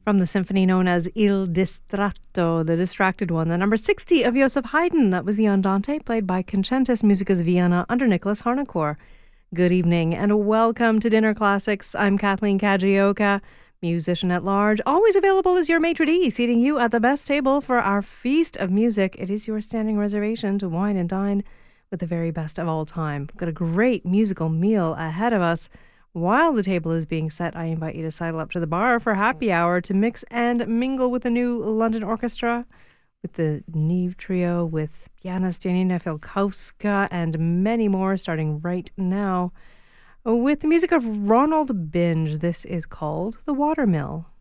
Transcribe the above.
From the symphony known as Il Distratto, the distracted one, the number 60 of Joseph Haydn. That was the Andante, played by Concentus Musicus Vienna under Nicholas Harnoncourt. Good evening and welcome to Dinner Classics. I'm Kathleen Kajioka, musician at large, always available as your maitre d', seating you at the best table for our feast of music. It is your standing reservation to wine and dine with the very best of all time. We've got a great musical meal ahead of us. While the table is being set, I invite you to sidle up to the bar for happy hour to mix and mingle with the new London Orchestra, with the Neve Trio, with pianist Janina Filkowska, and many more, starting right now with the music of Ronald Binge. This is called The Watermill.